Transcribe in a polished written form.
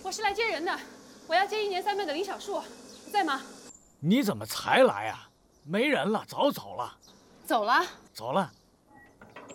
我是来接人的，我要接1年3班的林小树，你在吗？ 你怎么才来啊？没人了，早走了。 走了。 走了，